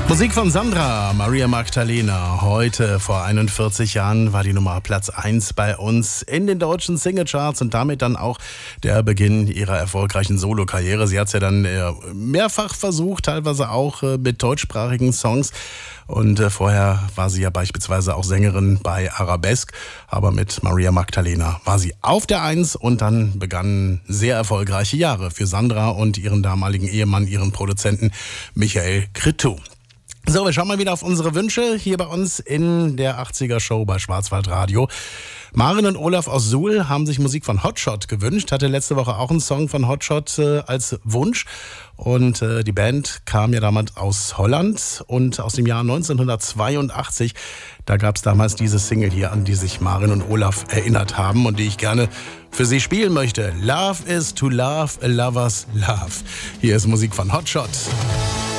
Musik von Sandra, Maria Magdalena. Heute, vor 41 Jahren, war die Nummer Platz 1 bei uns in den deutschen Singlecharts und damit dann auch der Beginn ihrer erfolgreichen Solokarriere. Sie hat es ja dann mehrfach versucht, teilweise auch mit deutschsprachigen Songs. Und vorher war sie ja beispielsweise auch Sängerin bei Arabesque. Aber mit Maria Magdalena war sie auf der 1 und dann begannen sehr erfolgreiche Jahre für Sandra und ihren damaligen Ehemann, ihren Produzenten Michael Cretu. So, wir schauen mal wieder auf unsere Wünsche hier bei uns in der 80er Show bei Schwarzwaldradio. Maren und Olaf aus Suhl haben sich Musik von Hotshot gewünscht. Hatte letzte Woche auch einen Song von Hotshot als Wunsch. Und die Band kam ja damals aus Holland und aus dem Jahr 1982. Da gab es damals diese Single hier, an die sich Maren und Olaf erinnert haben und die ich gerne für sie spielen möchte. Love is to love, a lover's love. Hier ist Musik von Hotshot.